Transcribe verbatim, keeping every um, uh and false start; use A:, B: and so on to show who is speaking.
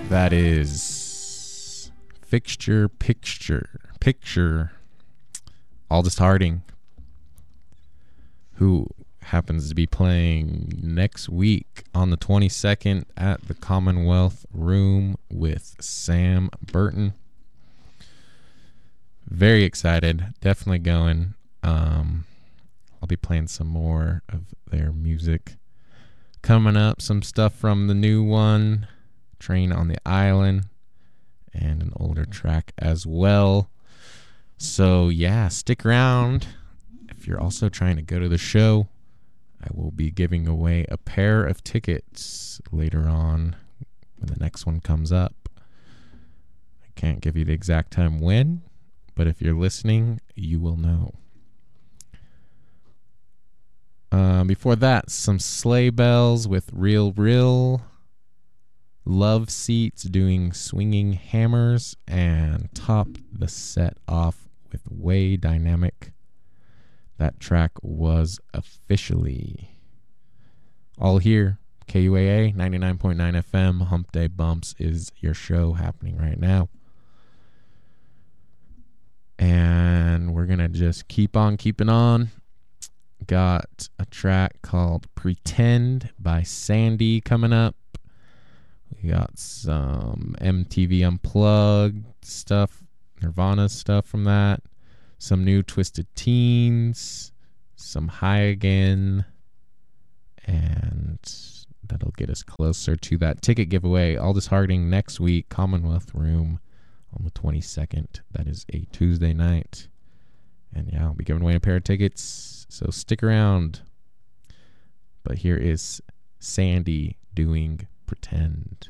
A: That is Fixture Picture Picture Aldous Harding, who happens to be playing next week on the twenty-second at the Commonwealth Room with Sam Burton. Very excited. Definitely going. Um, I'll be playing some more of their music coming up. Some stuff from the new one, Train on the Island, and an older track as well. So yeah, stick around. If you're also trying to go to the show, I will be giving away a pair of tickets later on when the next one comes up. I can't give you the exact time when, but if you're listening, you will know. Uh, before that, some Sleigh Bells with Real Real, Love Seats doing Swinging Hammers, and top the set off with Way Dynamic. That track was Officially. All here, K U A A, ninety-nine point nine F M, Hump Day Bumps is your show happening right now. And we're going to just keep on keeping on. Got a track called Pretend by Sandy coming up. We got some M T V Unplugged stuff, Nirvana stuff from that. Some new Twisted Teens, some High Again, and that'll get us closer to that ticket giveaway. Aldous Harding next week, Commonwealth Room on the twenty-second. That is a Tuesday night. And yeah, I'll be giving away a pair of tickets, so stick around. But here is Sandy doing Pretend.